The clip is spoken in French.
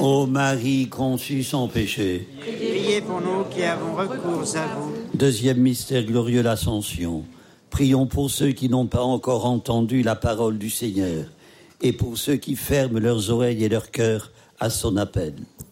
Ô Marie conçue sans péché. Priez pour nous qui avons recours à vous. Deuxième mystère glorieux, l'Ascension. Prions pour ceux qui n'ont pas encore entendu la parole du Seigneur et pour ceux qui ferment leurs oreilles et leur cœur à son appel.